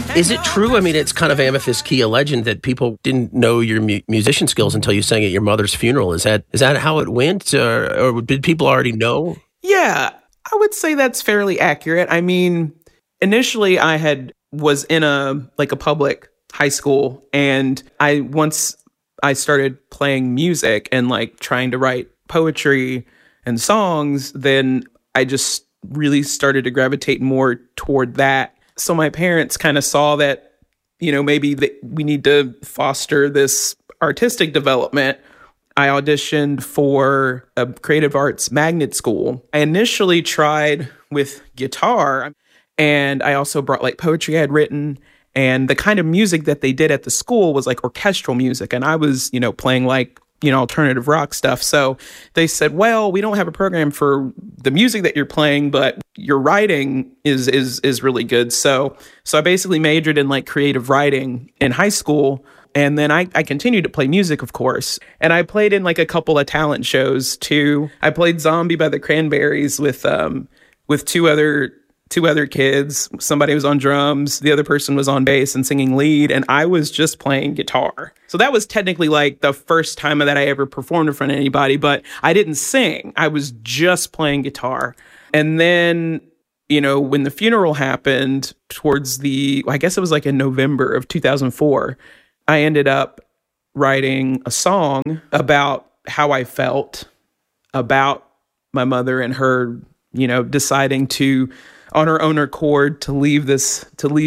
Is it true? I mean, it's kind of Amethyst Kia legend that people didn't know your musician skills until you sang at your mother's funeral. Is that how it went, or did people already know? Yeah, I would say that's fairly accurate. I mean, initially was in a public high school, and once I started playing music and like trying to write poetry and songs, then I just really started to gravitate more toward that. So my parents kind of saw that, maybe we need to foster this artistic development. I auditioned for a creative arts magnet school. I initially tried with guitar, and I also brought like poetry I had written. And the kind of music that they did at the school was like orchestral music. And I was, playing like, alternative rock stuff. So they said, well, we don't have a program for the music that you're playing, but your writing is really good. So I basically majored in like creative writing in high school. And then I continued to play music, of course. And I played in like a couple of talent shows too. I played Zombie by the Cranberries with two other kids. Somebody was on drums, the other person was on bass and singing lead, and I was just playing guitar. So that was technically like the first time that I ever performed in front of anybody, but I didn't sing. I was just playing guitar. And then, when the funeral happened I guess it was like in November of 2004, I ended up writing a song about how I felt about my mother and her, deciding to, on her own accord, to leave this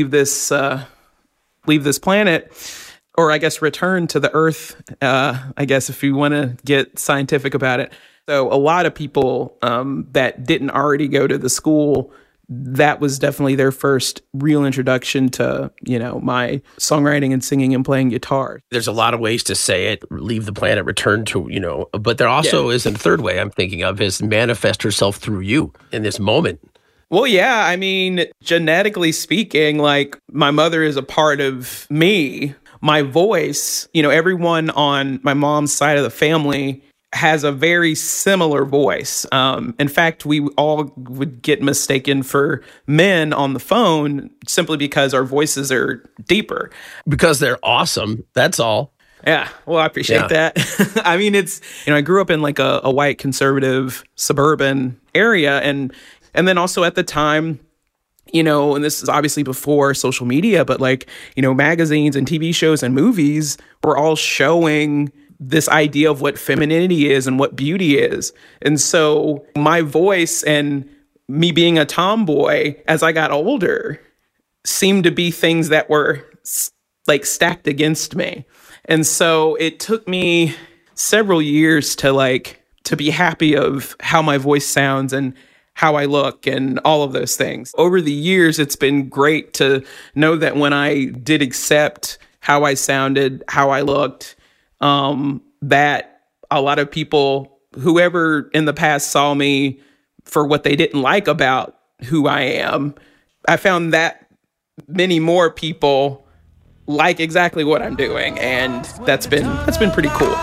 planet, or I guess return to the earth. I guess if you want to get scientific about it. So a lot of people that didn't already go to the school, that was definitely their first real introduction to, my songwriting and singing and playing guitar. There's a lot of ways to say it, leave the planet, return to, but there also is a third way I'm thinking of, is manifest herself through you in this moment. Well, yeah, I mean, genetically speaking, like my mother is a part of me. My voice, everyone on my mom's side of the family has a very similar voice. In fact, we all would get mistaken for men on the phone simply because our voices are deeper. Because they're awesome. That's all. Yeah, well, I appreciate that. I mean, it's, I grew up in like a white conservative suburban area, and then also at the time, and this is obviously before social media, but like, magazines and TV shows and movies were all showing this idea of what femininity is and what beauty is. And so my voice and me being a tomboy as I got older seemed to be things that were like stacked against me. And so it took me several years to be happy of how my voice sounds and how I look and all of those things. Over the years, it's been great to know that when I did accept how I sounded, how I looked, that a lot of people, whoever in the past saw me for what they didn't like about who I am, I found that many more people like exactly what I'm doing, and that's been pretty cool.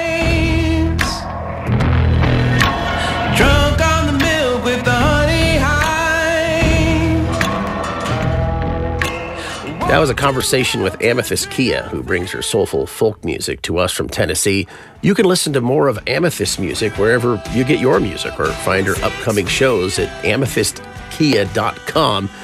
That was a conversation with Amethyst Kia, who brings her soulful folk music to us from Tennessee. You can listen to more of Amethyst music wherever you get your music, or find her upcoming shows at amethystkia.com,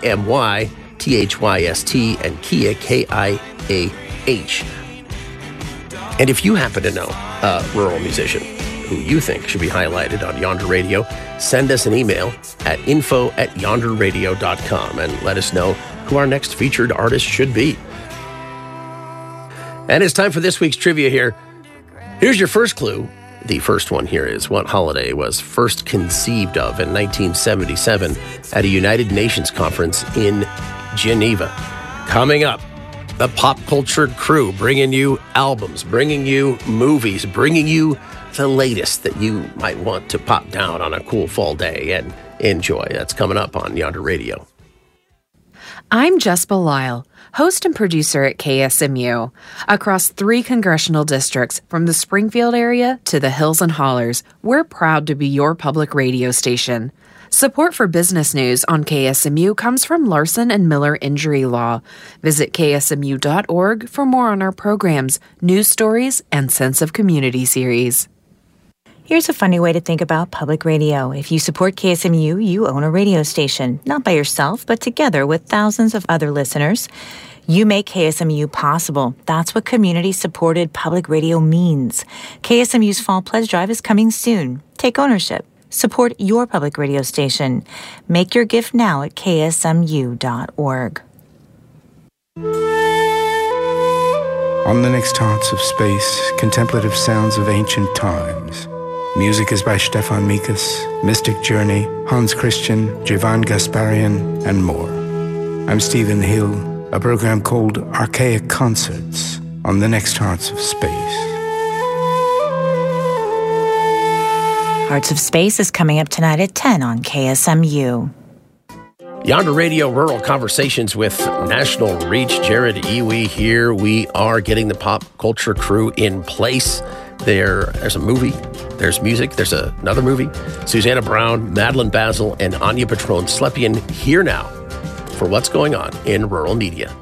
AMYTHYST, and Kia, KIAH. And if you happen to know a rural musician who you think should be highlighted on Yonder Radio, send us an email at info@yonderradio.com and let us know who our next featured artist should be. And it's time for this week's trivia here. Here's your first clue. The first one here is, what holiday was first conceived of in 1977 at a United Nations conference in Geneva? Coming up, the Pop Cultured Crew, bringing you albums, bringing you movies, bringing you the latest that you might want to pop down on a cool fall day and enjoy. That's coming up on Yonder Radio. I'm Jess Belisle, host and producer at KSMU. Across 3 congressional districts, from the Springfield area to the hills and hollers, we're proud to be your public radio station. Support for business news on KSMU comes from Larson and Miller Injury Law. Visit ksmu.org for more on our programs, news stories, and Sense of Community series. Here's a funny way to think about public radio. If you support KSMU, you own a radio station, not by yourself, but together with thousands of other listeners. You make KSMU possible. That's what community-supported public radio means. KSMU's Fall Pledge Drive is coming soon. Take ownership. Support your public radio station. Make your gift now at ksmu.org. On the next Hearts of Space, contemplative sounds of ancient times. Music is by Stefan Mikas, Mystic Journey, Hans Christian, Jovan Gasparian, and more. I'm Stephen Hill, a program called Archaic Concerts on the next Hearts of Space. Hearts of Space is coming up tonight at 10 on KSMU. Yonder Radio Rural Conversations with National Reach. Jared Iwi here. We are getting the pop culture crew in place. There's a movie, there's music, there's another movie. Susanna Brown, Madeline Basil, and Anya Patron-Slepian here now for what's going on in rural media.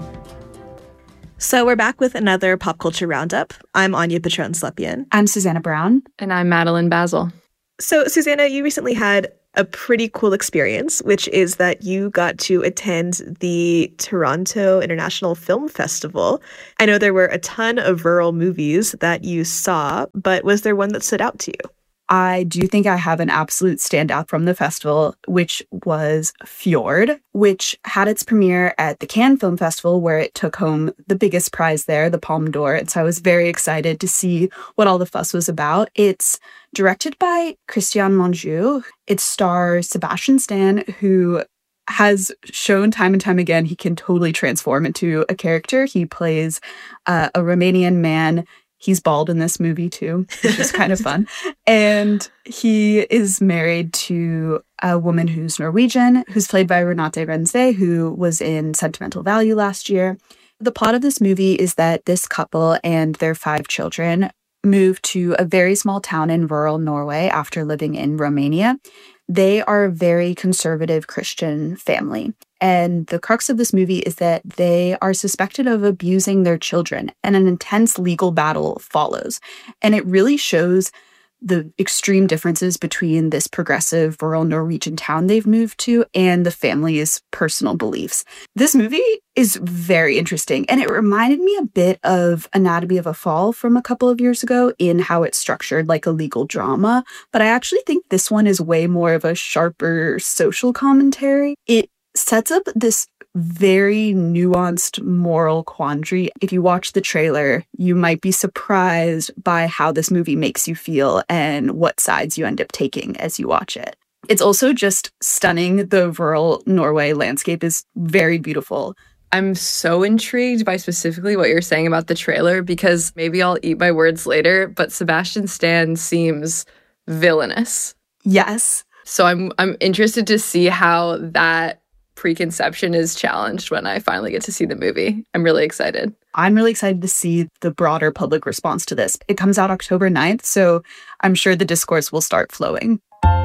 So we're back with another pop culture roundup. I'm Anya Patron-Slepian. I'm Susanna Brown. And I'm Madeline Basil. So, Susanna, you recently had a pretty cool experience, which is that you got to attend the Toronto International Film Festival. I know there were a ton of rural movies that you saw, but was there one that stood out to you? I do think I have an absolute standout from the festival, which was Fjord, which had its premiere at the Cannes Film Festival, where it took home the biggest prize there, the Palme d'Or. And so I was very excited to see what all the fuss was about. It's directed by Christian Monjou. It stars Sebastian Stan, who has shown time and time again he can totally transform into a character. He plays a Romanian man. He's bald in this movie, too, which is kind of fun. And he is married to a woman who's Norwegian, who's played by Renate Renze, who was in Sentimental Value last year. The plot of this movie is that this couple and their 5 children moved to a very small town in rural Norway after living in Romania. They are a very conservative Christian family. And the crux of this movie is that they are suspected of abusing their children, and an intense legal battle follows. And it really shows the extreme differences between this progressive rural Norwegian town they've moved to and the family's personal beliefs. This movie is very interesting, and it reminded me a bit of Anatomy of a Fall from a couple of years ago in how it's structured like a legal drama. But I actually think this one is way more of a sharper social commentary. It sets up this very nuanced moral quandary. If you watch the trailer, you might be surprised by how this movie makes you feel and what sides you end up taking as you watch it. It's also just stunning. The rural Norway landscape is very beautiful. I'm so intrigued by specifically what you're saying about the trailer, because maybe I'll eat my words later, but Sebastian Stan seems villainous. Yes. So I'm interested to see how that preconception is challenged when I finally get to see the movie. I'm really excited. I'm really excited to see the broader public response to this. It comes out October 9th, so I'm sure the discourse will start flowing.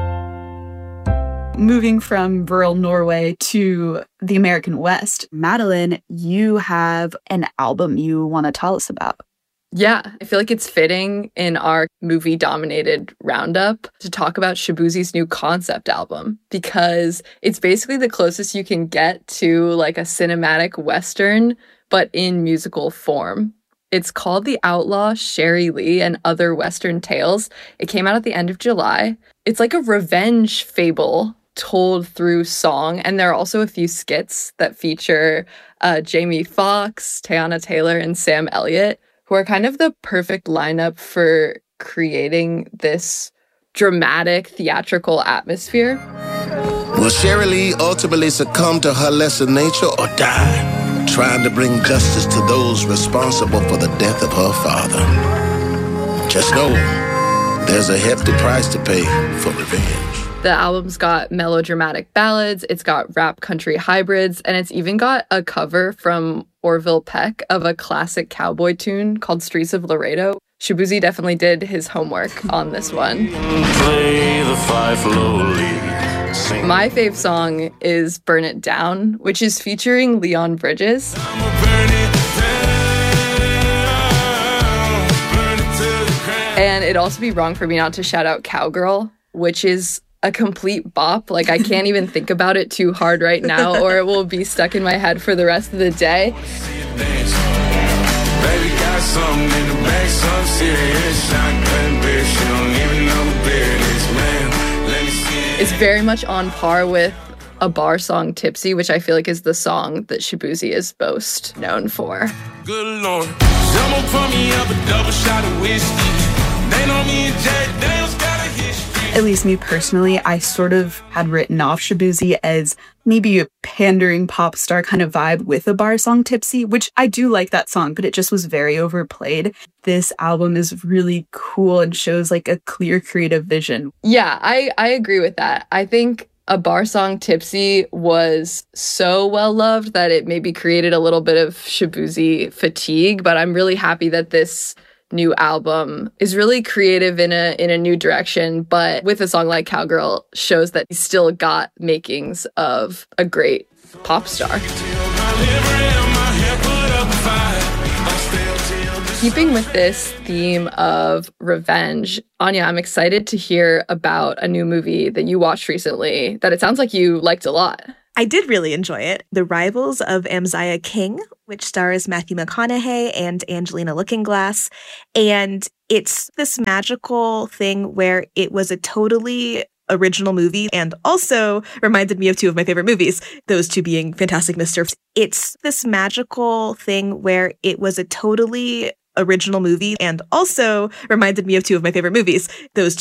Moving from rural Norway to the American West, Madeline, you have an album you want to tell us about. Yeah, I feel like it's fitting in our movie-dominated roundup to talk about Shaboozey's new concept album, because it's basically the closest you can get to like a cinematic Western, but in musical form. It's called The Outlaw, Sherry Lee, and Other Western Tales. It came out at the end of July. It's like a revenge fable told through song, and there are also a few skits that feature Jamie Foxx, Teyana Taylor, and Sam Elliott, who are kind of the perfect lineup for creating this dramatic, theatrical atmosphere. Will Sherry Lee ultimately succumb to her lesser nature or die, trying to bring justice to those responsible for the death of her father? Just know, there's a hefty price to pay for revenge. The album's got melodramatic ballads, it's got rap country hybrids, and it's even got a cover from Orville Peck of a classic cowboy tune called Streets of Laredo. Shaboozey definitely did his homework on this one. Play the five lowly. My fave song is Burn It Down, which is featuring Leon Bridges. And it'd also be wrong for me not to shout out Cowgirl, which is a complete bop. Like, I can't even think about it too hard right now, or it will be stuck in my head for the rest of the day. It's very much on par with a bar song, Tipsy, which I feel like is the song that Shaboozey is most known for. Good Lord, someone pour me up a double shot of whiskey. They know me and Jack Daniels got a history. At least me personally, I sort of had written off Shaboozey as maybe a pandering pop star kind of vibe with a bar song, Tipsy, which I do like that song, but it just was very overplayed. This album is really cool and shows like a clear creative vision. Yeah, I agree with that. I think a bar song, Tipsy, was so well loved that it maybe created a little bit of Shaboozey fatigue, but I'm really happy that this new album is really creative in a new direction, but with a song like Cowgirl shows that he's still got makings of a great pop star. Keeping with this theme of revenge, Anya, I'm excited to hear about a new movie that you watched recently that it sounds like you liked a lot. I did really enjoy it. The Rivals of Amziah King, which stars Matthew McConaughey and Angelina Lookingglass. And it's this magical thing where it was a totally original movie and also reminded me of two of my favorite movies, those two being Fantastic Mr. It's this magical thing where it was a totally original movie and also reminded me of two of my favorite movies, those